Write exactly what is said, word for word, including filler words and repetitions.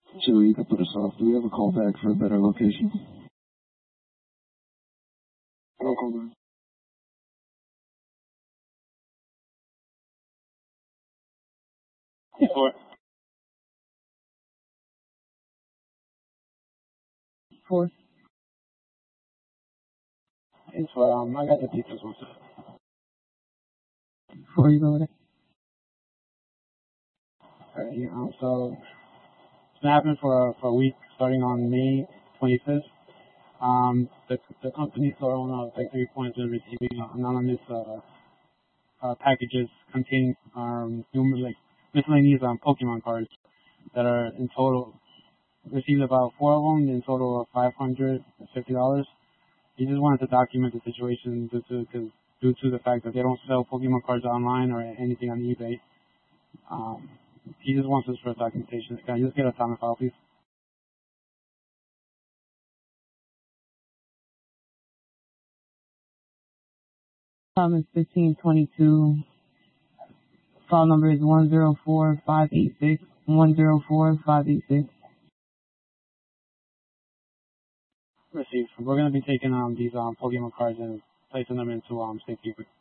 So you can put us off. Do we have a call back for a better location? No call back. Four. Four. It's for, um, I got the details one second. Four, you go with it? Alright, yeah, um, so it's been happening for, for a week, starting on May twenty-fifth. Um, the, the company store owner, like three points, is receiving anonymous, uh, uh, packages containing, um, numerous, like, miscellaneous, um, Pokemon cards that are in total, received about four of them, in total of five hundred fifty dollars. He just wanted to document the situation due to, cause, due to the fact that they don't sell Pokemon cards online or anything on eBay. Um, he just wants this for documentation. Can I just get a time and file, please? Time is fifteen twenty-two. File number is one zero four five eight six. one zero four five eight six. Received. We're going to be taking um, these um, Pokemon cards and placing them into um, safekeeping.